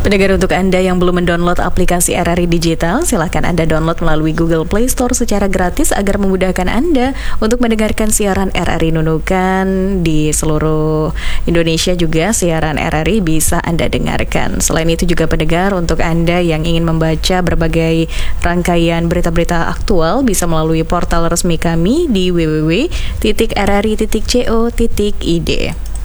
Pendengar, untuk Anda yang belum mendownload aplikasi RRI Digital, silahkan Anda download melalui Google Play Store secara gratis agar memudahkan Anda untuk mendengarkan siaran RRI Nunukan di seluruh Indonesia. Juga siaran RRI bisa Anda dengarkan. Selain itu juga pendengar, untuk Anda yang ingin membaca berbagai rangkaian berita-berita aktual bisa melalui portal resmi kami di www.rri.co.id.